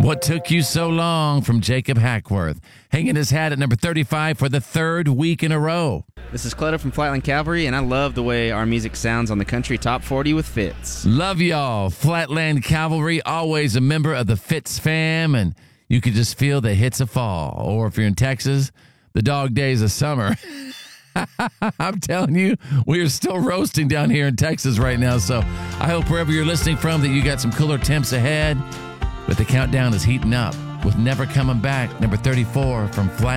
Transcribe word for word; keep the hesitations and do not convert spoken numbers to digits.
What Took You So Long from Jacob Hackworth, hanging his hat at number thirty-five for the third week in a row. This is Clutter from Flatland Cavalry, and I love the way our music sounds on the Country Top forty with Fitz. Love y'all. Flatland Cavalry, always a member of the Fitz fam, and you can just feel the hits of fall. Or if you're in Texas, the dog days of summer. I'm telling you, we are still roasting down here in Texas right now. So I hope wherever you're listening from that you got some cooler temps ahead. But the countdown is heating up with Never Coming Back, number thirty-four from Flat.